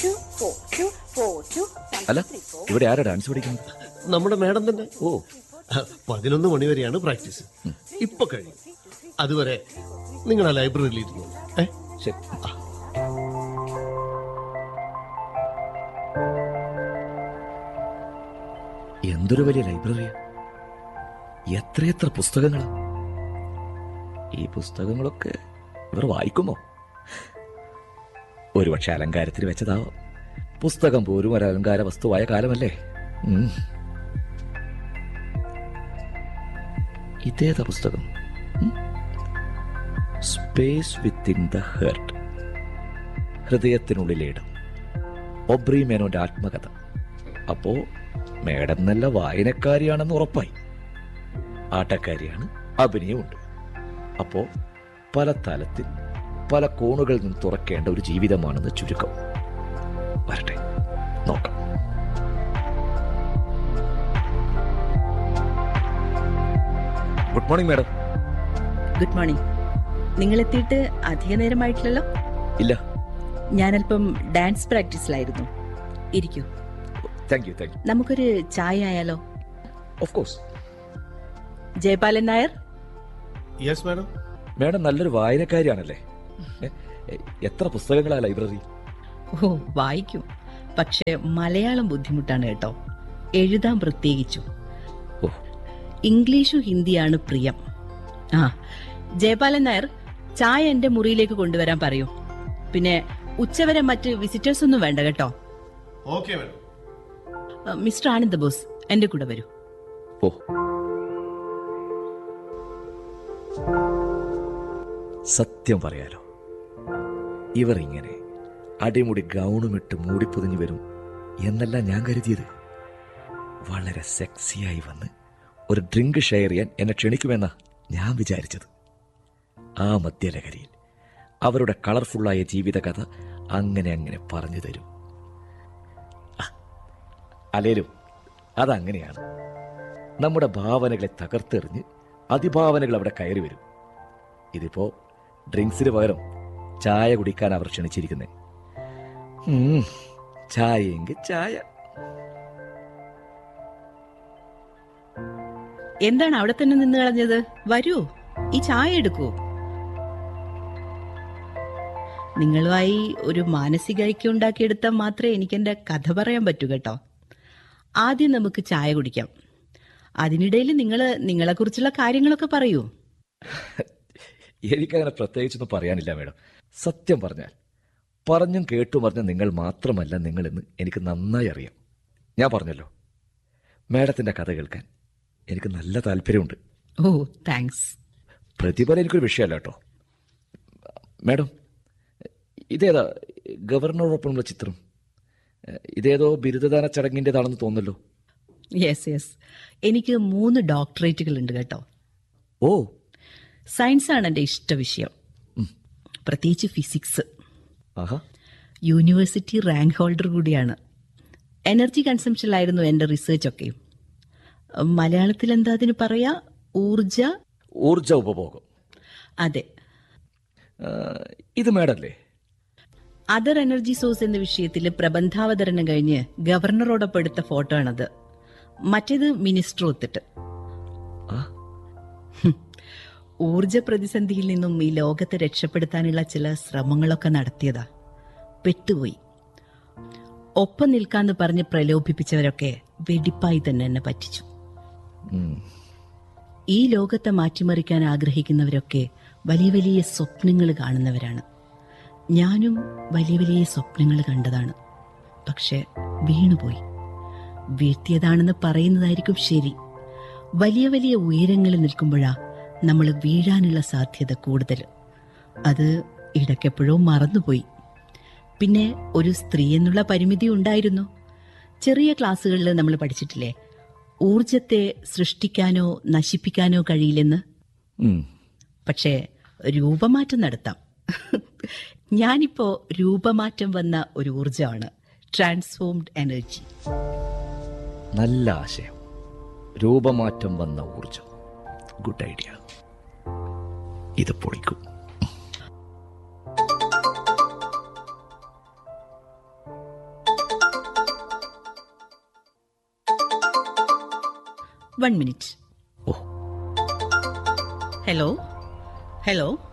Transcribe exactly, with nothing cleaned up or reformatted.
അല്ല, ഇവിടെ ആരാ ഡാൻസ് പഠിക്കുന്നത്? നമ്മുടെ മേഡം തന്നെ. ഓ, പതിനൊന്ന് മണി വരെയാണ് പ്രാക്ടീസ്. ഇപ്പൊ കഴിയും. അതുവരെ നിങ്ങൾ ആ ലൈബ്രറിയിൽ ഇരുന്നു. ഏ ശരി. എന്തൊരു വലിയ ലൈബ്രറിയാ! എത്രയെത്ര പുസ്തകങ്ങളാ! ഈ പുസ്തകങ്ങളൊക്കെ ഇവർ വായിക്കുമോ? ഒരുപക്ഷെ അലങ്കാരത്തിന് വെച്ചതാവാം. പുസ്തകം പോലും ഒരു അലങ്കാര വസ്തുവായ കാലമല്ലേ. ഇതേതാ പുസ്തകം? സ്പേസ് വിത്തിൻ ദ ഹേർട്ട്, ഹൃദയത്തിനുള്ളിലെ ഇടം. ഒബ്രി മേനോന്റെ ആത്മകഥ. അപ്പോ മേഡം നല്ല വായനക്കാരിയാണെന്ന് ഉറപ്പായി. ആട്ടക്കാരിയാണ്, അഭിനയമുണ്ട്. അപ്പോ പല തലത്തിൽ പല കോണുകളിൽ നിന്ന് തുറക്കേണ്ട ഒരു ജീവിതമാണെന്ന് ചുരുക്കം. വരട്ടെ, നോക്കാം. Good morning madam. Good morning. നിങ്ങൾ എത്തിയിട്ട് അധിക നേരമായിട്ടില്ലല്ലോ? ഇല്ല, ഞാനല്പം ഡാൻസ് പ്രാക്ടീസിലായിരുന്നു. ഇരിക്കൂ. Thank you thank you. നമുക്കൊരു ചായ ആയാലോ? Of course. Jayapalan Nair. Yes madam. Madam നല്ലൊരു വായനക്കാരിയാണല്ലേ. എത്ര പുസ്തകങ്ങളാ ലൈബ്രറി? ഓ, വായിക്കും. പക്ഷെ മലയാളം ബുദ്ധിമുട്ടാണ് കേട്ടോ, എഴുതാൻ പ്രത്യേകിച്ചു. ഓ, ഇംഗ്ലീഷും ഹിന്ദിയാണ് പ്രിയം. ആ, ജയപാലൻ നായർ, ചായ എന്റെ മുറിയിലേക്ക് കൊണ്ടുവരാൻ പറയൂ. പിന്നെ ഉച്ചവരെ മറ്റ് വിസിറ്റേഴ്സ് ഒന്നും വേണ്ട കേട്ടോ. Okay madam. മിസ്റ്റർ ആനന്ദ ബോസ്, എന്റെ കൂടെ വരൂ. ഓ, സത്യം പറയാലോ, ഇവർ ഇങ്ങനെ അടിമുടി ഗൗണുമിട്ട് മൂടിപ്പൊതിഞ്ഞു വരും എന്നല്ല ഞാൻ കരുതിയത്. വളരെ സെക്സിയായി വന്ന് ഒരു ഡ്രിങ്ക് ഷെയർ ചെയ്യാൻ എന്നെ ക്ഷണിക്കുമെന്നാ ഞാൻ വിചാരിച്ചത്. ആ മദ്യലഹരിയിൽ അവരുടെ കളർഫുള്ളായ ജീവിതകഥ അങ്ങനെ അങ്ങനെ പറഞ്ഞു തരും. അല്ലേലും അതങ്ങനെയാണ്. നമ്മുടെ ഭാവനകളെ തകർത്തെറിഞ്ഞ് അതിഭാവനകൾ അവിടെ കയറി വരും. ഇതിപ്പോ ഡ്രിങ്ക്സിന് പകരം ചായ കുടിക്കാൻ അവർ ക്ഷണിച്ചിരിക്കുന്നേ. ചായയെങ്കിൽ ചായ. എന്താണ് അവിടെ തന്നെ നിന്ന് കളഞ്ഞത്? വരൂ, ഈ ചായ എടുക്കൂ. നിങ്ങളുമായി ഒരു മാനസിക ഐക്യം ഉണ്ടാക്കിയെടുത്താൽ മാത്രമേ എനിക്ക് എന്റെ കഥ പറയാൻ പറ്റൂ കേട്ടോ. ആദ്യം നമുക്ക് ചായ കുടിക്കാം. അതിനിടയിൽ നിങ്ങൾ നിങ്ങളെ കുറിച്ചുള്ള കാര്യങ്ങളൊക്കെ പറയൂ. എനിക്കങ്ങനെ പ്രത്യേകിച്ചൊന്നും പറയാനില്ല മേഡം. സത്യം പറഞ്ഞാൽ പറഞ്ഞും കേട്ടും പറഞ്ഞ നിങ്ങൾ മാത്രമല്ല നിങ്ങളെന്ന് എനിക്ക് നന്നായി അറിയാം. ഞാൻ പറഞ്ഞല്ലോ, മേഡത്തിന്റെ കഥ കേൾക്കാൻ എനിക്ക് നല്ല താല്പര്യമുണ്ട്. ഓ, താങ്ക്സ്. പ്രതിഫലം എനിക്കൊരു വിഷയമല്ല കേട്ടോ. മേഡം, ഇതേതാ ഗവർണറോടൊപ്പമുള്ള ചിത്രം? ഇതേതോ ബിരുദദാന ചടങ്ങിൻ്റെതാണെന്ന് തോന്നുന്നല്ലോ. യെസ് യെസ്, എനിക്ക് മൂന്ന് ഡോക്ടറേറ്റുകൾ ഉണ്ട് കേട്ടോ. ഓ, സയൻസാണ് എൻ്റെ ഇഷ്ട വിഷയം, പ്രത്യേകിച്ച് ഫിസിക്സ്. ആഹാ. യൂണിവേഴ്സിറ്റി റാങ്ക് ഹോൾഡർ കൂടിയാണ്. എനർജി കൺസംഷനിലായിരുന്നു എൻ്റെ റിസർച്ച് ഒക്കെ. മലയാളത്തിൽ എന്താ അതിന് പറയാ? ഊർജ ഊർജ ഉപഭോഗം. അതെ. ഇത് മേഡല്ലേ? അതർ എനർജി സോഴ്സ് എന്ന വിഷയത്തിൽ പ്രബന്ധാവതരണം കഴിഞ്ഞ് ഗവർണറോടൊപ്പം എടുത്ത ഫോട്ടോ ആണത്. മറ്റേത് മിനിസ്റ്റർ ഒത്തിട്ട്. ഊർജ പ്രതിസന്ധിയിൽ നിന്നും ഈ ലോകത്തെ രക്ഷപ്പെടുത്താനുള്ള ചില ശ്രമങ്ങളൊക്കെ നടത്തിയതാ. പെട്ടുപോയി. ഒപ്പം നിൽക്കാന്ന് പറഞ്ഞ് പ്രലോഭിപ്പിച്ചവരൊക്കെ വെടിപ്പായി തന്നെ എന്നെ പറ്റിച്ചു. ഈ ലോകത്തെ മാറ്റിമറിക്കാൻ ആഗ്രഹിക്കുന്നവരൊക്കെ വലിയ വലിയ സ്വപ്നങ്ങൾ കാണുന്നവരാണ്. ഞാനും വലിയ വലിയ സ്വപ്നങ്ങൾ കണ്ടതാണ്. പക്ഷെ വീണുപോയി. വീഴ്ത്തിയതാണെന്ന് പറയുന്നതായിരിക്കും ശരി. വലിയ വലിയ ഉയരങ്ങളിൽ നിൽക്കുമ്പോഴാ നമ്മൾ വീഴാനുള്ള സാധ്യത കൂടുതൽ. അത് ഇടയ്ക്കെപ്പോഴോ മറന്നുപോയി. പിന്നെ ഒരു സ്ത്രീ എന്നുള്ള പരിമിതി ഉണ്ടായിരുന്നു. ചെറിയ ക്ലാസ്സുകളിൽ നമ്മൾ പഠിച്ചിട്ടില്ലേ, ഊർജത്തെ സൃഷ്ടിക്കാനോ നശിപ്പിക്കാനോ കഴിയില്ലെന്ന്. പക്ഷേ രൂപമാറ്റം നടത്താം. ഞാനിപ്പോ രൂപമാറ്റം വന്ന ഒരു ഊർജമാണ്, ട്രാൻസ്ഫോംഡ് എനർജി. നല്ല ആശയം. രൂപമാറ്റം വന്ന ഊർജം. Good idea. ഇത് പൊളിക്കും. One minute. ഓ ഹലോ ഹലോ